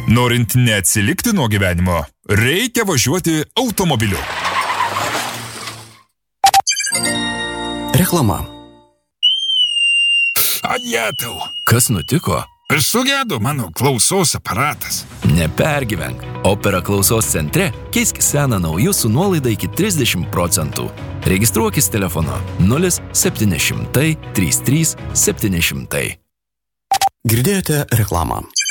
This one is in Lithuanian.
Norint neatsilikti nuo gyvenimo, reikia važiuoti automobiliu. Reklama. Ajetau. Kas nutiko? Sugedo mano klausos aparatas. Nepergyvenk. Opera klausos centre keisk seną nauju su nuolaida iki 30%. Registruokis telefonu 0700 33 700. Girdėjote reklamą.